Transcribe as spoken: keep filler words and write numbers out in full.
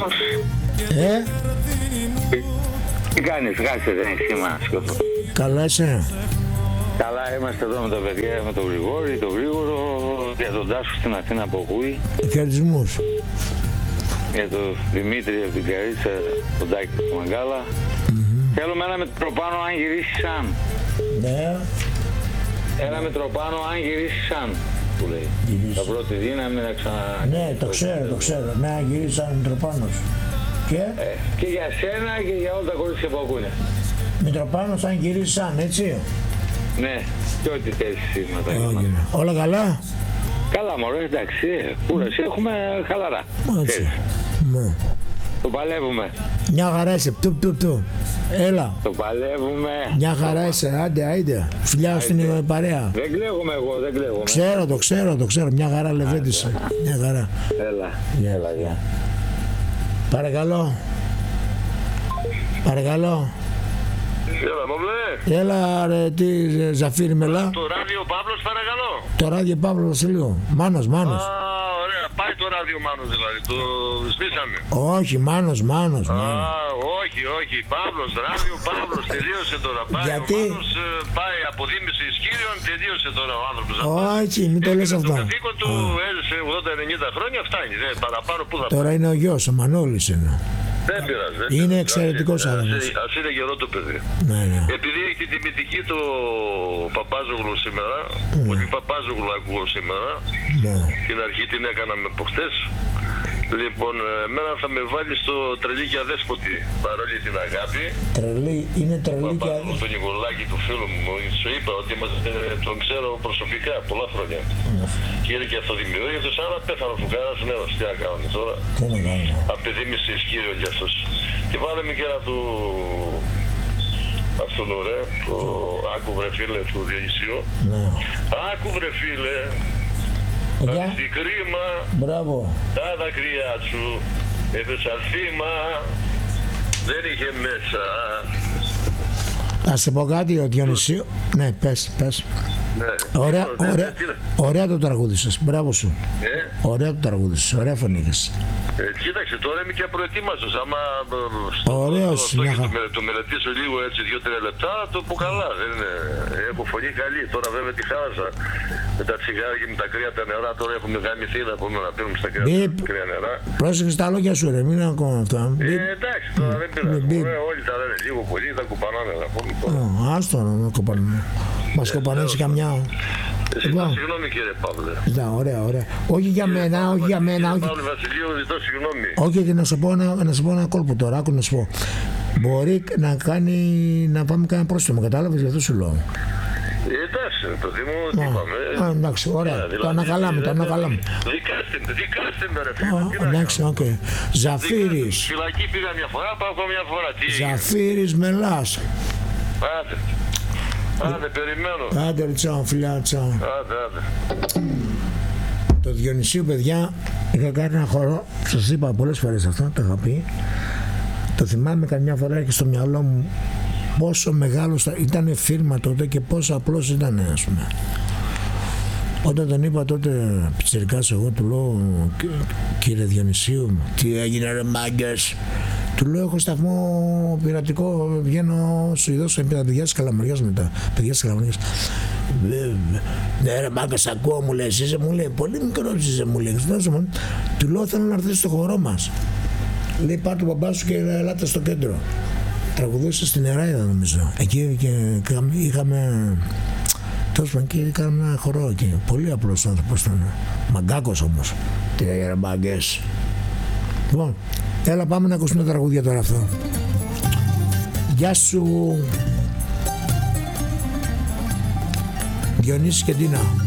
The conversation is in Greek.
Γιώργος. Ε, Τι κάνεις, κάτσε, δεν έχεις σήμα, σκοτώ. καλά είσαι. Καλά, είμαστε εδώ με τα παιδιά, με τον Γρηγόρη, τον Γρήγορο, για τον Τάσο στην Αθήνα από Κούι, Χαιρετισμούς. για τον Δημήτρη από την Καρίτσα, τον Τάκη του Μαγκάλα. Mm-hmm. Θέλουμε ένα μετροπάνο αν γυρίσει σαν. Ναι. Ένα μετροπάνο αν γυρίσει σαν, που λέει. Θα βρω τη δύναμη να ξανα... Ναι, το ξέρω, το ξέρω. Ναι, γυρίσει σαν Μητροπάνος. Και, Ε, και για σένα και για όλα τα κορίτσια που ακούνε. Μητροπάνος αν γυρίσει σαν, έτσι. Ναι, και ό,τι θέλεις σήματα. Okay. Όλα καλά. Καλά μωρέ, εντάξει, κούραση έχουμε χαλαρά. Έτσι. Ναι. Το παλεύουμε. Μια χαρά είσαι, του του του. Έλα. Το παλεύουμε. Μια χαρά είσαι, άντε, άντε. Φιλιά στην παρέα. Δεν κλαίγομαι εγώ, δεν κλαίγομαι. Ξέρω, το ξέρω, το ξέρω. Μια χαρά λεβέντισε. Μια χαρά. Έλα, έλα, γεια. Παρακαλώ. Παρακαλώ. Έλα, μοβλέ. Έλα ρε, τι Ζαφύρι Μελά. Το ράδιο Παύλος, παρακαλώ. Το ράδιο Παύλο Βασιλείο. Μάνος, Μάνος. Α, ωραία. Πάει το ράδιο Μάνος δηλαδή. Το σβήσαμε. Όχι, Μάνος, Μάνος. Α, Μάνος. όχι, όχι. Παύλος, ράδιο Παύλος. Τελείωσε τώρα. Πάει Γιατί? ο Μάνος, ε, πάει αποδίμηση ισχύριων. Τελείωσε τώρα ο άνθρωπος. Όχι, μην το λες Το αυτό. καθήκον του έζησε ογδόντα ενενήντα χρόνια, φτάνει. Δεν, παραπάνω πού θα πάει. Τώρα είναι ο γιος, ο Μανώλης είναι. Δεν πειράζει. δεν Είναι πειράζει. εξαιρετικός Ας- άνθρωπος. ας- Ας είναι γερό το παιδί. Ναι, ναι. Επειδή έχει την τιμητική του Παπάζογλου σήμερα, πολύ Παπάζογλου ακούω σήμερα, Ναι. την αρχή την έκαναμε από χτες. Λοιπόν, εμένα θα με βάλει στο τρελή και αδέσποτη, παρόλη την αγάπη. Τρελή, είναι τρελή και Παπάζογλου, τον Νικολάκη, του φίλου μου, σου είπα ότι είμαστε, τον ξέρω προσωπικά πολλά χρόνια. Και είναι και αυτοδημιούργητος, αλλά πέθανε ο φουκάρας, ναι, τι να κάνουμε τώρα. Τι να κάνουμε. Απεδίμηση ισχύριο για αυτός. Και βάλαμε και ένα του... αυτόν ωραία, το άκου βρε φίλε του Διονυσίου. Ναι. Άκου βρε φίλε, Παιδιά, στη κρίμα, μπράβο. τα δακρύα σου, έπεσα θύμα, δεν είχε μέσα. Θα σε πω κάτι, ο Διονυσίου. Ναι, πες, πες. Ναι. Ωραία, Λοιπόν, ωραία, τι να- ωραία το τραγούδισες. Μπράβο σου. Ε, Ωραία το τραγούδισες. Ωραία φωνή είχες. ε, κοίταξε, τώρα είμαι και απροετοίμαστος. Άμα ε, στο, Ωραίος, στο, στο, μια και χαρά. το, με- το μελετήσω λίγο έτσι δύο-τρία λεπτά, το πω καλά. Δεν είναι, έχω φωνή καλή. Τώρα βέβαια τη χάρασα με τα τσιγάρα και με τα κρύα τα νερά. Τώρα έχουμε γάμηθει να πούμε να πίνουμε στα κρύα, Μπιπ. κρύα νερά. Πρόσεξε τα λόγια σου, ρε. Μην είναι ακόμα αυτά. Ε, Μπιπ. εντάξει, τώρα δεν πειράζει. Μπιπ. Ωραία, όλοι τα λένε λίγο πολύ, τα κουπανάνε να πούμε τώρα. Α, άστο να με κοπανούμε. Μας κοπανέσει καμιά. Εσύ, Λοιπόν. συγγνώμη κύριε Παύλε. Ναι, ωραία, ωραία. Όχι για μένα, όχι για μένα, όχι. Παύλε Βασιλείου, ζητώ συγγνώμη. Όχι, και να σου πω ένα, να σου πω ένα κόλπο τώρα, άκου να σου πω. Μπορεί να κάνει, να πάμε κανένα πρόστιμο, κατάλαβες, γι' αυτό σου λέω. Ε, εντάξει, παιδί μου, τι είπαμε. Α, εντάξει, ωραία, Ε, το δηλαδή, ανακαλάμε, το ε, ανακαλάμε. Δικάστε με, δικάστε με ρε φίλε. Α, τι να εντάξει, κάνω. οκ. Ζαφύρης, Φυλακή πήγα μια φορά, πάω ακόμα μια φορά. Τι έγινε. Ζαφύρης Μελάς. Άντε. Άντε, περιμένω. Άντε, ρε, τσάω, φιλιά, τσάω. Άντε, άντε. Το Διονυσίου, παιδιά, είχα κάνει ένα χορό, σας είπα πολλές φορές αυτό, το είχα πει. Το θυμάμαι καμιά φορά και στο μυαλό μου πόσο μεγάλο ήταν φίρμα τότε και πόσο απλός ήταν, ας πούμε. Όταν τον είπα τότε πιτσιρικάς, εγώ του λέω, κύριε Διονυσίου, τι έγινε ρε μάγκες. Του λέω, έχω σταθμό πειρατικό, βγαίνω Σουηδός, τα παιδιά της Καλαμαριάς μετά, παιδιά της Καλαμαριάς. Ναι ρε μάγκας, ακούω, μου λέει, είσαι, μου λέει, πολύ μικρός είσαι, μου λέει. Του λέω, θέλω να έρθεις στο χορό μας. Λέει, πάρ' τον μπαμπά σου και ελάτε στο κέντρο. Τραγουδούσα στην Εράιδα νομίζω. Εκεί και είχαμε... Τέλος πάντων και κάναμε ένα χορό εκεί. Πολύ απλός άνθρωπος ήταν. Μαγκάκος όμως. Τι έγινε μαγκές. Λοιπόν, έλα πάμε να ακούσουμε τα τραγούδια τώρα αυτό. Γεια σου Διονύση και Ντίνα.